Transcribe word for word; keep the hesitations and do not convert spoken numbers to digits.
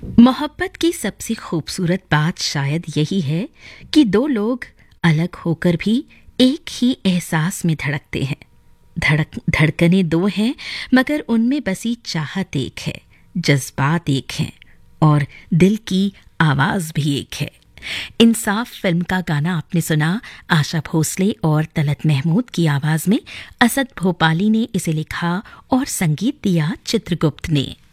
मोहब्बत की सबसे खूबसूरत बात शायद यही है कि दो लोग अलग होकर भी एक ही एहसास में धड़कते हैं। धड़क धड़कनें दो हैं मगर उनमें बसी चाहत एक है, जज्बात एक हैं और दिल की आवाज़ भी एक है। इंसाफ फिल्म का गाना आपने सुना। आशा भोसले और तलत महमूद की आवाज़ में असद भोपाली ने इसे लिखा और संगीत दिया चित्रगुप्त ने।